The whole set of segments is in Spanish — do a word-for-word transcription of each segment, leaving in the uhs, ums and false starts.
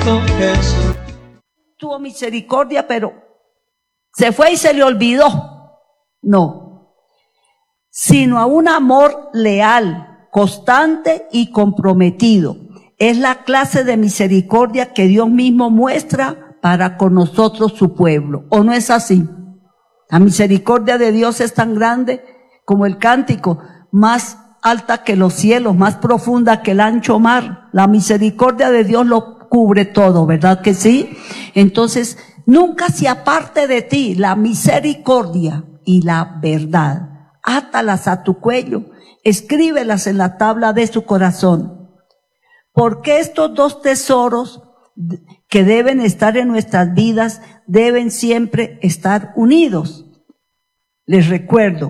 Cristo Jesús. Tuvo misericordia, pero se fue y se le olvidó. No, sino a un amor leal, constante y comprometido. Es la clase de misericordia que Dios mismo muestra para con nosotros, su pueblo. ¿O no es así? La misericordia de Dios es tan grande como el cántico, más alta que los cielos, más profunda que el ancho mar. La misericordia de Dios lo cubre todo, ¿verdad que sí? Entonces, nunca se aparte de ti la misericordia y la verdad. Átalas a tu cuello, escríbelas en la tabla de su corazón. Porque estos dos tesoros que deben estar en nuestras vidas deben siempre estar unidos. Les recuerdo,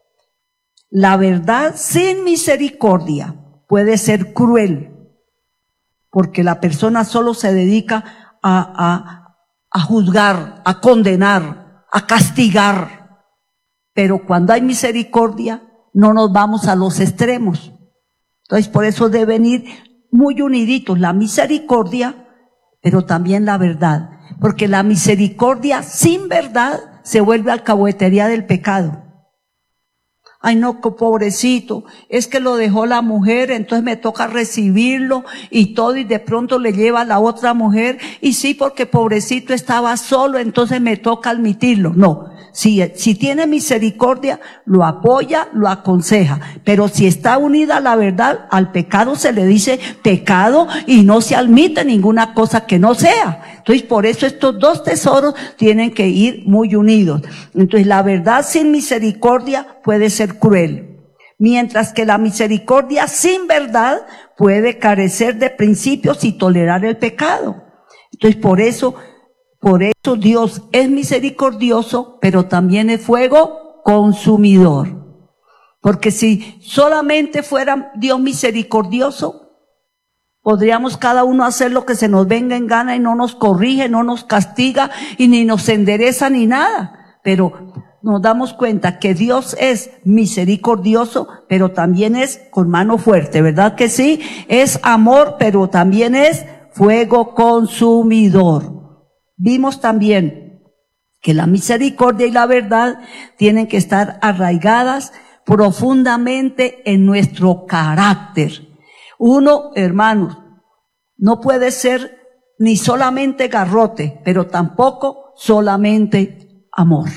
la verdad sin misericordia puede ser cruel, porque la persona solo se dedica a, a, a juzgar, a condenar, a castigar. Pero cuando hay misericordia, no nos vamos a los extremos. Entonces, por eso deben ir muy uniditos, la misericordia, pero también la verdad. Porque la misericordia sin verdad se vuelve alcahuetería del pecado. Ay no, pobrecito, es que lo dejó la mujer, entonces me toca recibirlo y todo, y de pronto le lleva a la otra mujer, y sí, porque pobrecito estaba solo, entonces me toca admitirlo. No, si, si tiene misericordia, lo apoya, lo aconseja, pero si está unida a la verdad, al pecado se le dice pecado y no se admite ninguna cosa que no sea. Entonces, por eso estos dos tesoros tienen que ir muy unidos. Entonces, la verdad sin misericordia puede ser cruel, mientras que la misericordia sin verdad puede carecer de principios y tolerar el pecado. Entonces, por eso, por eso Dios es misericordioso, pero también es fuego consumidor. Porque si solamente fuera Dios misericordioso, podríamos cada uno hacer lo que se nos venga en gana y no nos corrige, no nos castiga y ni nos endereza ni nada. Pero nos damos cuenta que Dios es misericordioso, pero también es con mano fuerte, ¿verdad que sí? Es amor, pero también es fuego consumidor. Vimos también que la misericordia y la verdad tienen que estar arraigadas profundamente en nuestro carácter. Uno, hermanos, no puede ser ni solamente garrote, pero tampoco solamente amor.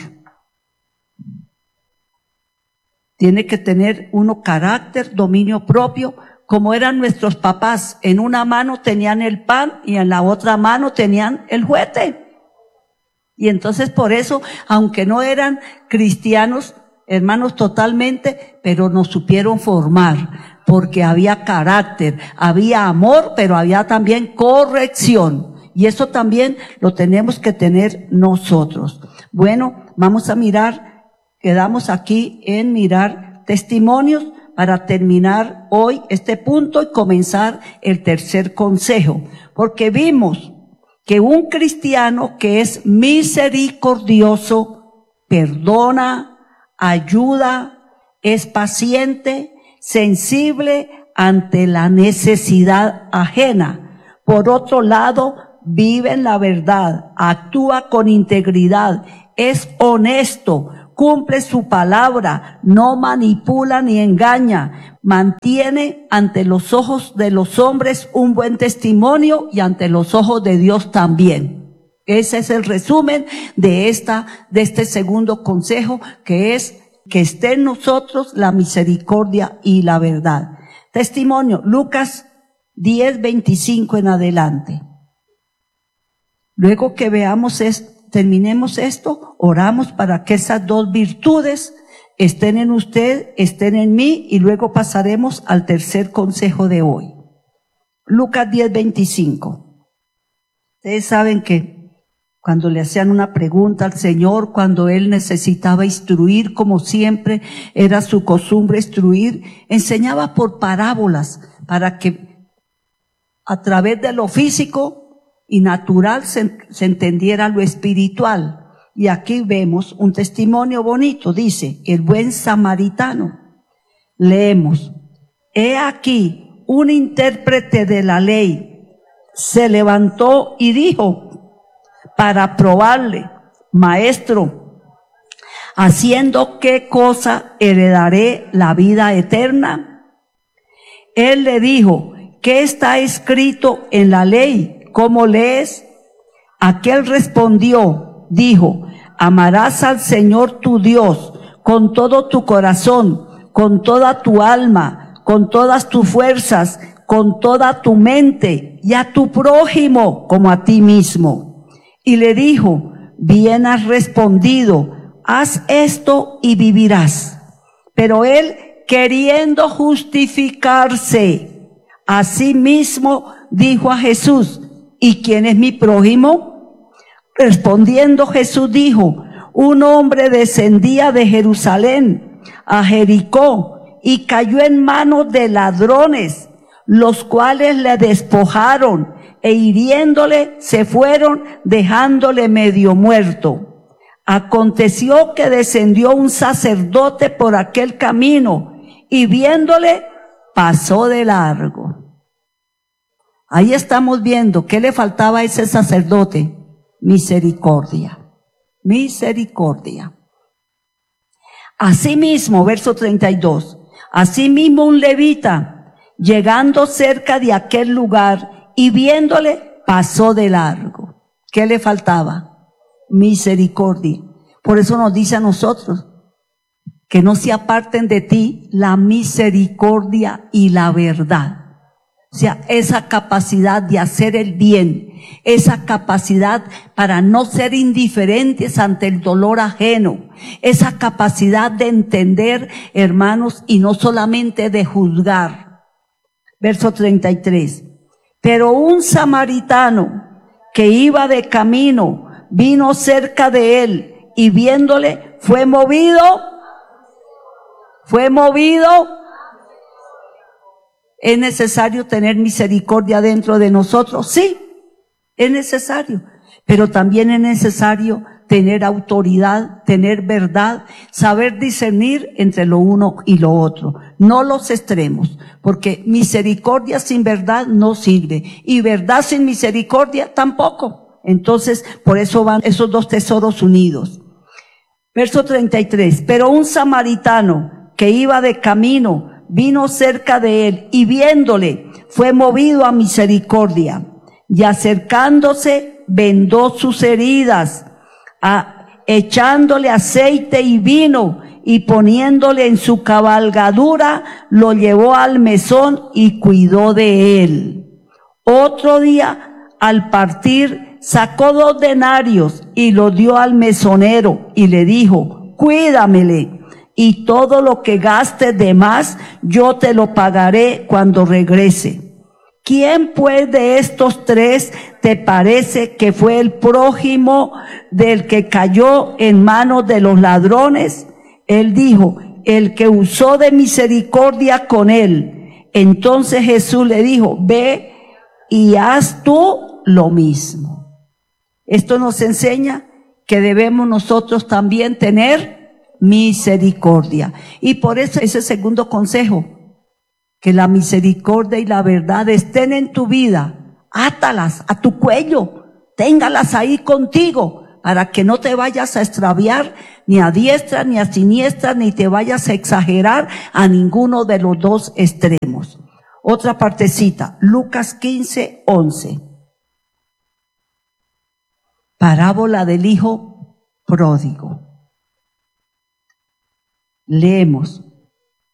Tiene que tener uno carácter, dominio propio, como eran nuestros papás. En una mano tenían el pan y en la otra mano tenían el juguete. Y entonces por eso, aunque no eran cristianos, hermanos totalmente, pero nos supieron formar, porque había carácter, había amor, pero había también corrección. Y eso también lo tenemos que tener nosotros. Bueno, vamos a mirar, quedamos aquí en mirar testimonios para terminar hoy este punto y comenzar el tercer consejo. Porque vimos que un cristiano que es misericordioso perdona, ayuda, es paciente, sensible ante la necesidad ajena. Por otro lado, vive en la verdad, actúa con integridad, es honesto, cumple su palabra, no manipula ni engaña, mantiene ante los ojos de los hombres un buen testimonio y ante los ojos de Dios también. Ese es el resumen de esta, de este segundo consejo, que es que esté en nosotros la misericordia y la verdad. Testimonio, Lucas diez, veinticinco en adelante. Luego que veamos esto, terminemos esto, oramos para que esas dos virtudes estén en usted, estén en mí, y luego pasaremos al tercer consejo de hoy. Lucas diez, veinticinco. Ustedes saben que cuando le hacían una pregunta al Señor, cuando Él necesitaba instruir, como siempre era su costumbre instruir, enseñaba por parábolas para que a través de lo físico y natural se, se entendiera lo espiritual. Y aquí vemos un testimonio bonito, dice, el buen samaritano. Leemos, he aquí un intérprete de la ley se levantó y dijo, para probarle, Maestro, ¿haciendo qué cosa heredaré la vida eterna? Él le dijo, ¿qué está escrito en la ley? ¿Cómo lees? Aquel respondió, dijo, amarás al Señor tu Dios con todo tu corazón, con toda tu alma, con todas tus fuerzas, con toda tu mente, y a tu prójimo como a ti mismo. Y le dijo, bien has respondido, haz esto y vivirás. Pero él, queriendo justificarse a sí mismo, dijo a Jesús, ¿y quién es mi prójimo? Respondiendo Jesús dijo, un hombre descendía de Jerusalén a Jericó y cayó en manos de ladrones, los cuales le despojaron e hiriéndole se fueron dejándole medio muerto. Aconteció que descendió un sacerdote por aquel camino y viéndole pasó de largo. Ahí estamos viendo qué le faltaba a ese sacerdote. Misericordia. Misericordia. Asimismo, verso treinta y dos. Asimismo un levita, llegando cerca de aquel lugar y viéndole, pasó de largo. ¿Qué le faltaba? Misericordia. Por eso nos dice a nosotros que no se aparten de ti la misericordia y la verdad. O sea, esa capacidad de hacer el bien, esa capacidad para no ser indiferentes ante el dolor ajeno, esa capacidad de entender, hermanos, y no solamente de juzgar. Verso treinta y tres. Pero un samaritano que iba de camino vino cerca de él y viéndole fue movido, fue movido. ¿Es necesario tener misericordia dentro de nosotros? Sí, es necesario. Pero también es necesario tener autoridad, tener verdad, saber discernir entre lo uno y lo otro. No los extremos, porque misericordia sin verdad no sirve. Y verdad sin misericordia tampoco. Entonces, por eso van esos dos tesoros unidos. Verso treinta y tres. Pero un samaritano que iba de camino vino cerca de él y viéndole fue movido a misericordia y acercándose vendó sus heridas, a, echándole aceite y vino y poniéndole en su cabalgadura lo llevó al mesón y cuidó de él. Otro día al partir sacó dos denarios y los dio al mesonero y le dijo, cuídamele. Y todo lo que gastes de más, yo te lo pagaré cuando regrese. ¿Quién pues de estos tres te parece que fue el prójimo del que cayó en manos de los ladrones? Él dijo, el que usó de misericordia con él. Entonces Jesús le dijo, ve y haz tú lo mismo. Esto nos enseña que debemos nosotros también tener misericordia. Y por eso ese segundo consejo, que la misericordia y la verdad estén en tu vida, átalas a tu cuello, téngalas ahí contigo, para que no te vayas a extraviar ni a diestra ni a siniestra, ni te vayas a exagerar a ninguno de los dos extremos. Otra partecita, Lucas quince, once. Parábola del hijo pródigo. Leemos.